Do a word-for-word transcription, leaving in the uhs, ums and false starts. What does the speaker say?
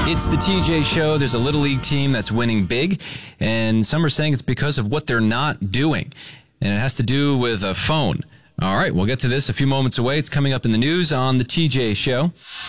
It's the T J Show. There's a Little League team that's winning big, and some are saying it's because of what they're not doing, and it has to do with a phone. All right, we'll get to this a few moments away. It's coming up in the news on the T J Show.